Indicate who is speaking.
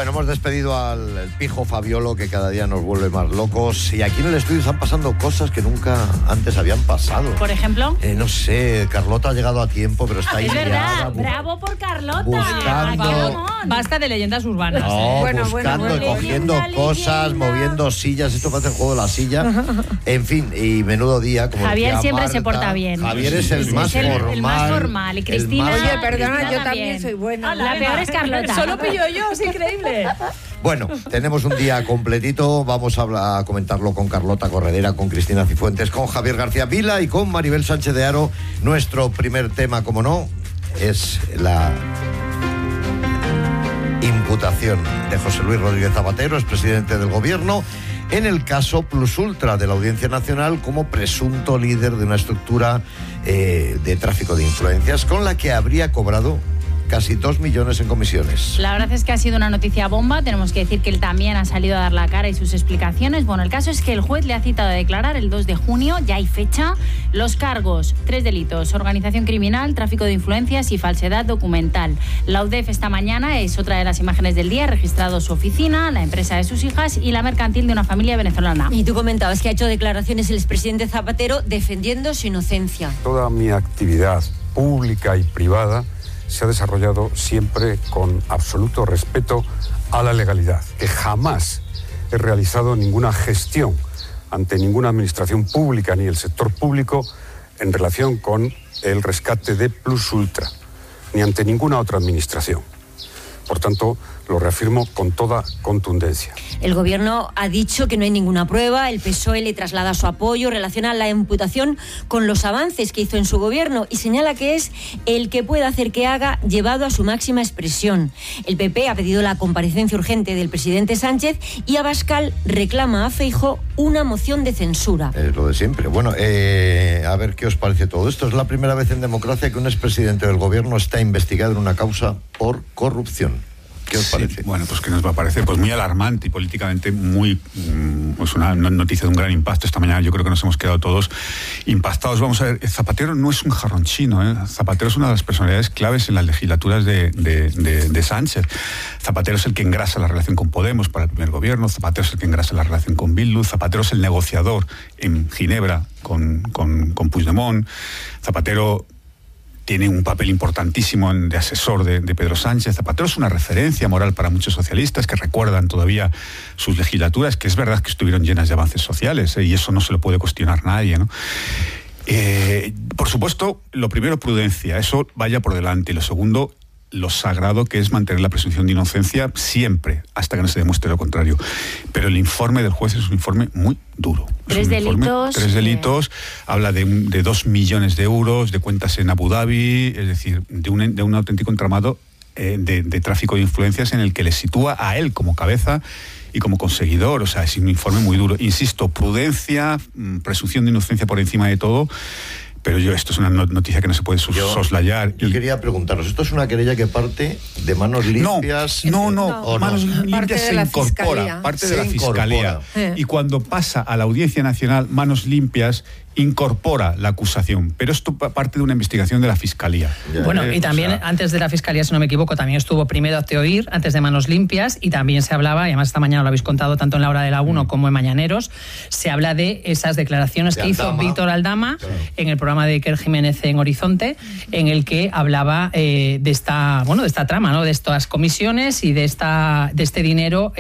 Speaker 1: Bueno, hemos despedido al Pijo Fabiolo, que cada día nos vuelve más locos. Y aquí en el estudio están pasando cosas que nunca antes habían pasado.
Speaker 2: ¿Por ejemplo?
Speaker 1: No sé, Carlota ha llegado a tiempo, pero está ahí.
Speaker 2: Es verdad,
Speaker 1: liada,
Speaker 2: bravo por Carlota.
Speaker 1: Buscando.
Speaker 3: Basta de leyendas urbanas.
Speaker 1: No,
Speaker 4: Bueno,
Speaker 1: buscando y cogiendo
Speaker 2: Leyenda,
Speaker 1: cosas,
Speaker 2: leyenda.
Speaker 1: moviendo sillas. Esto parece el juego de la silla. En fin, y menudo día. Como
Speaker 2: Javier
Speaker 1: decía
Speaker 2: siempre
Speaker 1: Marta,
Speaker 2: se porta bien.
Speaker 1: Javier es el más formal.
Speaker 2: el más formal. Y Cristina.
Speaker 1: el más-
Speaker 4: Oye, perdona,
Speaker 2: Cristina
Speaker 4: yo también soy buena.
Speaker 2: La peor es Carlota.
Speaker 3: Solo pillo yo, es increíble.
Speaker 1: Bueno, tenemos un día completito. Vamos a comentarlo con Carlota Corredera, con Cristina Cifuentes, con Javier García Vila y con Maribel Sánchez de Haro. Nuestro primer tema, como no, es la imputación de José Luis Rodríguez Zapatero, expresidente del gobierno, en el caso Plus Ultra de la Audiencia Nacional como presunto líder de una estructura de tráfico de influencias con la que habría cobrado casi 2 millones en comisiones.
Speaker 2: La verdad es que ha sido una noticia bomba. Tenemos que decir que él también ha salido a dar la cara y sus explicaciones. Bueno, el caso es que el juez le ha citado a declarar el 2 de junio, ya hay fecha. Los cargos, 3 delitos: organización criminal, tráfico de influencias y falsedad documental. La UDEF esta mañana es otra de las imágenes del día, ha registrado su oficina, la empresa de sus hijas y la mercantil de una familia venezolana.
Speaker 5: Y tú comentabas que ha hecho declaraciones el expresidente Zapatero defendiendo su inocencia.
Speaker 6: Toda mi actividad pública y privada se ha desarrollado siempre con absoluto respeto a la legalidad, que jamás he realizado ninguna gestión ante ninguna administración pública ni el sector público en relación con el rescate de Plus Ultra, ni ante ninguna otra administración. Por tanto, lo reafirmo con toda contundencia.
Speaker 5: El gobierno ha dicho que no hay ninguna prueba, el PSOE le traslada su apoyo, relaciona la imputación con los avances que hizo en su gobierno y señala que es el que puede hacer que haga llevado a su máxima expresión. El PP ha pedido la comparecencia urgente del presidente Sánchez y Abascal reclama a Feijóo una moción de censura.
Speaker 1: Es lo de siempre. Bueno, a ver qué os parece todo esto. Es la primera vez en democracia que un expresidente del gobierno está investigado en una causa por corrupción. ¿Qué os parece?
Speaker 7: Sí, bueno, pues que nos va a parecer pues muy alarmante y políticamente muy pues una noticia de un gran impacto. Esta mañana yo creo que nos hemos quedado todos impactados. Vamos a ver, Zapatero no es un jarrón chino, Zapatero es una de las personalidades claves en las legislaturas de Sánchez. Zapatero es el que engrasa la relación con Podemos para el primer gobierno, Zapatero es el que engrasa la relación con Bildu, Zapatero es el negociador en Ginebra con Puigdemont, Zapatero tiene un papel importantísimo de asesor de Pedro Sánchez. Zapatero es una referencia moral para muchos socialistas que recuerdan todavía sus legislaturas, que es verdad que estuvieron llenas de avances sociales, y eso no se lo puede cuestionar nadie, ¿no? Por supuesto, lo primero, prudencia, eso vaya por delante, y lo segundo, lo sagrado que es mantener la presunción de inocencia siempre, hasta que no se demuestre lo contrario. Pero el informe del juez es un informe muy duro.
Speaker 2: Tres delitos.
Speaker 7: Habla de 2 millones de euros, de cuentas en Abu Dhabi, es decir, de un auténtico entramado de tráfico de influencias en el que le sitúa a él como cabeza y como conseguidor. O sea, es un informe muy duro. Insisto, prudencia, presunción de inocencia por encima de todo. Pero esto es una noticia que no se puede soslayar.
Speaker 1: Yo quería preguntaros, ¿esto es una querella que parte de manos limpias?
Speaker 7: No, manos
Speaker 1: no?
Speaker 7: limpias se incorpora, parte de la Fiscalía. Y cuando pasa a la Audiencia Nacional, manos limpias incorpora la acusación, pero esto parte de una investigación de la Fiscalía.
Speaker 3: Bueno, y también antes de la Fiscalía, si no me equivoco, también estuvo primero Hazte Oír, antes de Manos Limpias, y también se hablaba, y además esta mañana lo habéis contado tanto en la hora de la 1 como en Mañaneros, se habla de esas declaraciones que hizo Víctor Aldama en el programa de Iker Jiménez en Horizonte, en el que hablaba de esta trama, ¿no? De estas comisiones y de este dinero